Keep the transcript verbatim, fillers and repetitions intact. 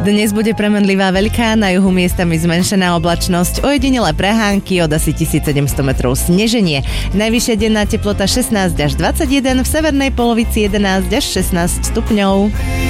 Dnes bude premenlivá veľká, na juhu miestami zmenšená oblačnosť, ojedinele prehánky, od asi tisícsedemsto metrov sneženie. Najvyššia denná teplota šestnásť až dvadsaťjeden, v severnej polovici jedenásť až šestnásť stupňov.